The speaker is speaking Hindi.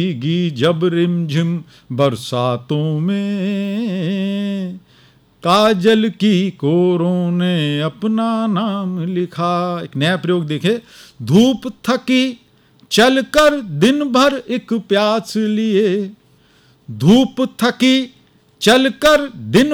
भीगी जब रिमझिम बरसातों में, काजल की कोरों ने अपना नाम लिखा। एक नया प्रयोग देखे, धूप थकी चलकर दिन भर एक प्यास लिए, धूप थकी चलकर दिन